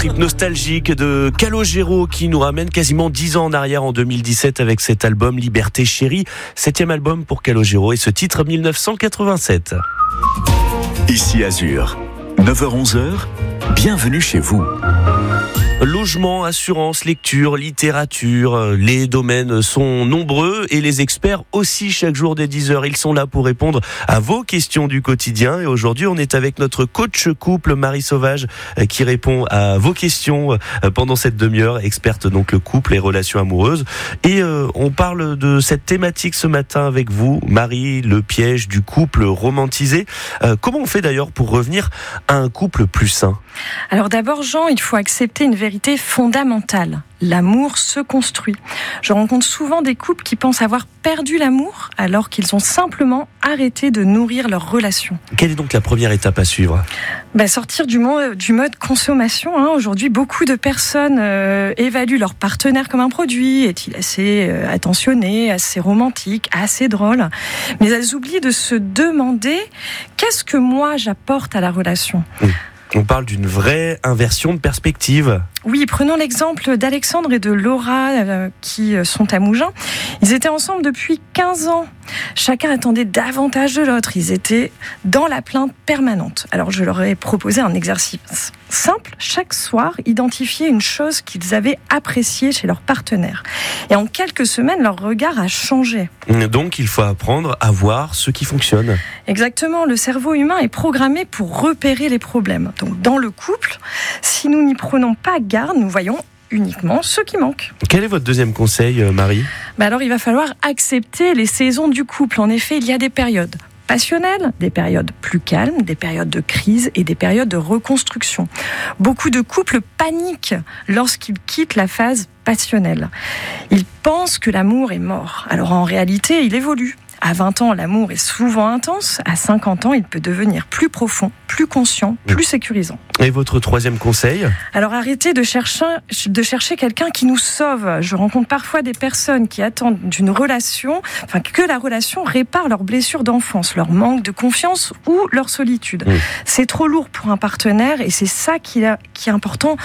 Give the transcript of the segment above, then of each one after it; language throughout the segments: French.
trip nostalgique de Calogero qui nous ramène quasiment 10 ans en arrière en 2017 avec cet album Liberté Chérie, 7e album pour Calogero et ce titre 1987. Ici Azur, 9h-11h, bienvenue chez vous. Logement, assurance, lecture, littérature, les domaines sont nombreux et les experts aussi chaque jour dès 10h. Ils sont là pour répondre à vos questions du quotidien et aujourd'hui on est avec notre coach couple Marie Sauvage qui répond à vos questions pendant cette demi-heure, experte donc couple et relations amoureuses. Et on parle de cette thématique ce matin avec vous, Marie, le piège du couple romantisé. Comment on fait d'ailleurs pour revenir à un couple plus sain ? Alors d'abord Jean, il faut accepter une vérité fondamentale. L'amour se construit. Je rencontre souvent des couples qui pensent avoir perdu l'amour alors qu'ils ont simplement arrêté de nourrir leur relation. Quelle est donc la première étape à suivre ? Sortir du mode consommation. Aujourd'hui, beaucoup de personnes évaluent leur partenaire comme un produit. Est-il assez attentionné, assez romantique, assez drôle ? Mais elles oublient de se demander qu'est-ce que moi j'apporte à la relation ? On parle d'une vraie inversion de perspective. Oui, prenons l'exemple d'Alexandre et de Laura qui sont à Mougins. Ils étaient ensemble depuis 15 ans. Chacun attendait davantage de l'autre. Ils étaient dans la plainte permanente. Alors je leur ai proposé un exercice simple. Chaque soir, identifier une chose qu'ils avaient appréciée chez leur partenaire. Et en quelques semaines, leur regard a changé. Donc il faut apprendre à voir ce qui fonctionne. Exactement. Le cerveau humain est programmé pour repérer les problèmes. Donc dans le couple, si nous n'y prenons pas garde, nous voyons uniquement ce qui manque. Quel est votre deuxième conseil, Marie ? Alors il va falloir accepter les saisons du couple. En effet, il y a des périodes passionnelles, des périodes plus calmes, des périodes de crise et des périodes de reconstruction. Beaucoup de couples paniquent lorsqu'ils quittent la phase passionnelle. Ils pensent que l'amour est mort. Alors en réalité, il évolue. À 20 ans, l'amour est souvent intense. À 50 ans, il peut devenir plus profond, plus conscient, plus sécurisant. Et votre troisième conseil ? Alors arrêtez de chercher quelqu'un qui nous sauve. Je rencontre parfois des personnes qui attendent d'une relation, que la relation répare leurs blessures d'enfance, leur manque de confiance ou leur solitude. C'est trop lourd pour un partenaire et c'est ça qui est important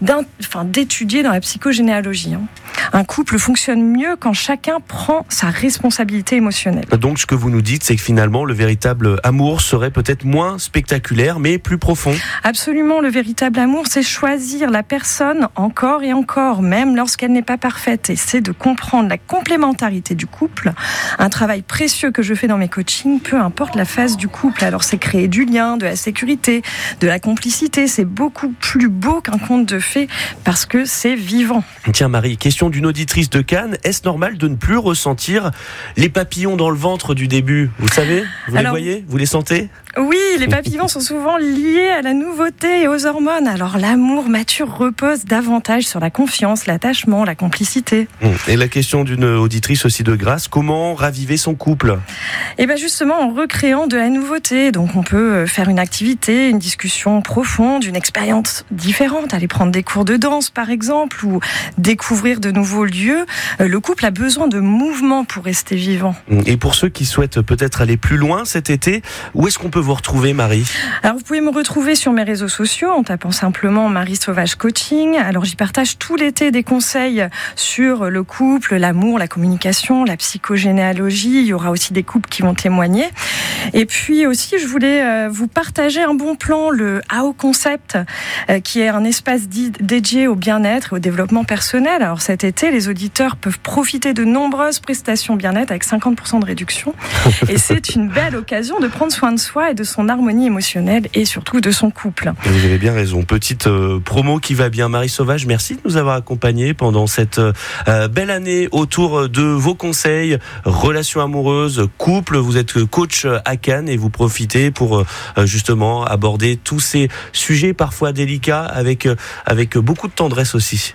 d'étudier dans la psychogénéalogie. Un couple fonctionne mieux quand chacun prend sa responsabilité émotionnelle. Donc ce que vous nous dites, c'est que finalement le véritable amour serait peut-être moins spectaculaire mais plus profond. Absolument, le véritable amour, c'est choisir la personne encore et encore, même lorsqu'elle n'est pas parfaite. Et c'est de comprendre la complémentarité du couple. Un travail précieux que je fais dans mes coachings, peu importe la phase du couple. Alors c'est créer du lien, de la sécurité, de la complicité. C'est beaucoup plus beau qu'un conte de fées parce que c'est vivant. Tiens Marie, question d'une auditrice de Cannes. Est-ce normal de ne plus ressentir les papillons dans le ventre du début ? Vous savez ? Vous les voyez ? Vous les sentez ? Oui, les papillons sont souvent liés à la nouveauté et aux hormones. Alors l'amour mature repose davantage sur la confiance, l'attachement, la complicité. Et la question d'une auditrice aussi de Grasse, comment raviver son couple ? Justement en recréant de la nouveauté. Donc on peut faire une activité, une discussion profonde, une expérience différente, aller prendre des cours de danse par exemple, ou découvrir de nouveaux lieux. Le couple a besoin de mouvement pour rester vivant. Et pour ceux qui souhaitent peut-être aller plus loin cet été, où est-ce qu'on peut vous retrouver, Marie ? Alors vous pouvez me retrouver sur mes réseaux sociaux en tapant simplement Marie Sauvage Coaching. Alors j'y partage tout l'été des conseils sur le couple, l'amour, la communication, la psychogénéalogie. Il y aura aussi des couples qui vont témoigner. Et puis aussi, je voulais vous partager un bon plan, le AO Concept, qui est un espace dédié au bien-être et au développement personnel. Alors cet été, les auditeurs peuvent profiter de nombreuses prestations bien-être avec 50% de réduction. Et c'est une belle occasion de prendre soin de soi et de son harmonie émotionnelle et surtout de son couple. Vous avez bien raison. Petite promo qui va bien. Marie Sauvage, merci de nous avoir accompagnés pendant cette belle année autour de vos conseils, relations amoureuses, couple. Vous êtes coach à Cannes et vous profitez pour justement aborder tous ces sujets parfois délicats avec beaucoup de tendresse aussi.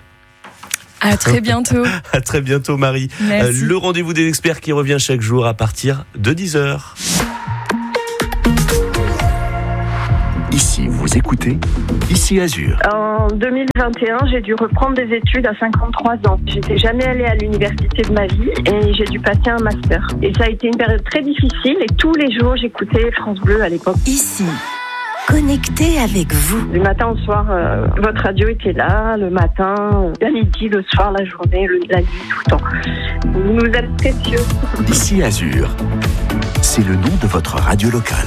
À très bientôt. À très bientôt, Marie. Le rendez-vous des experts qui revient chaque jour à partir de 10h. Ici, vous écoutez Ici Azur. En 2021, j'ai dû reprendre des études à 53 ans. J'étais jamais allée à l'université de ma vie et j'ai dû passer un master. Et ça a été une période très difficile et tous les jours, j'écoutais France Bleu à l'époque. Ici connecté avec vous. Du matin au soir, votre radio était là, le matin, la midi, le soir, la journée, la nuit, tout le temps. Vous nous êtes précieux. Ici Azur, c'est le nom de votre radio locale.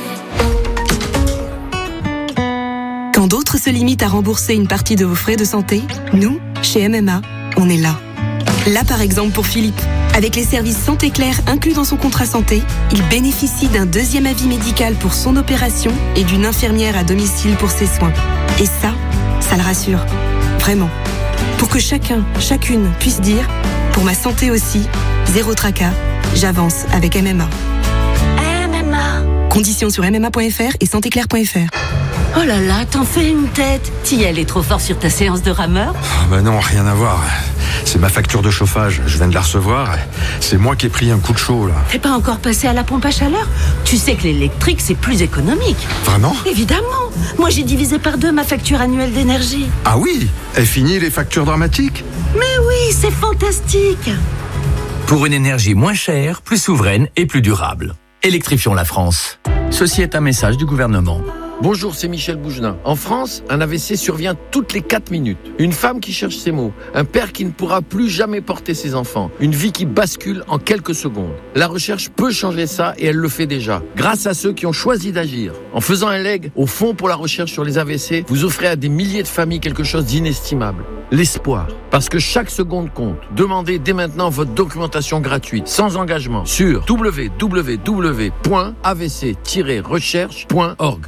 Quand d'autres se limitent à rembourser une partie de vos frais de santé, nous, chez MMA, on est là. Là par exemple pour Philippe. Avec les services Santé Claire inclus dans son contrat santé, il bénéficie d'un 2e avis médical pour son opération et d'une infirmière à domicile pour ses soins. Et ça le rassure. Vraiment. Pour que chacun, chacune puisse dire « Pour ma santé aussi, zéro tracas, j'avance avec MMA ». MMA. Conditions sur mma.fr et santéclaire.fr. Oh là là, t'en fais une tête. T'y allais trop fort sur ta séance de rameur? Non, rien à voir. C'est ma facture de chauffage, je viens de la recevoir. C'est moi qui ai pris un coup de chaud, là. T'es pas encore passé à la pompe à chaleur? Tu sais que l'électrique, c'est plus économique. Vraiment? Évidemment. Moi, j'ai divisé par 2 ma facture annuelle d'énergie. Ah oui? Est fini les factures dramatiques? Mais oui, c'est fantastique. Pour une énergie moins chère, plus souveraine et plus durable. Électrifions la France. Ceci est un message du gouvernement. Bonjour, c'est Michel Bougenin. En France, un AVC survient toutes les 4 minutes. Une femme qui cherche ses mots, un père qui ne pourra plus jamais porter ses enfants, une vie qui bascule en quelques secondes. La recherche peut changer ça et elle le fait déjà, grâce à ceux qui ont choisi d'agir. En faisant un leg au Fonds pour la recherche sur les AVC, vous offrez à des milliers de familles quelque chose d'inestimable. L'espoir. Parce que chaque seconde compte. Demandez dès maintenant votre documentation gratuite, sans engagement, sur www.avc-recherche.org.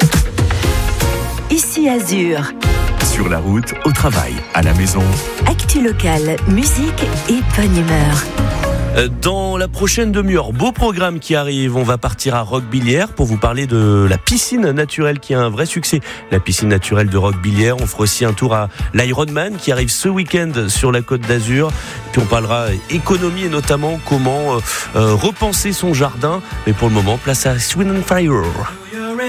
Ici Azur. Sur la route, au travail, à la maison. Actu locale, musique et bonne humeur. Dans la prochaine demi-heure, beau programme qui arrive. On va partir à Roquebillière pour vous parler de la piscine naturelle qui a un vrai succès. La piscine naturelle de Roquebillière. On fera aussi un tour à l'Ironman qui arrive ce week-end sur la Côte d'Azur. Puis on parlera économie et notamment comment repenser son jardin. Mais pour le moment, place à Swin and Fire.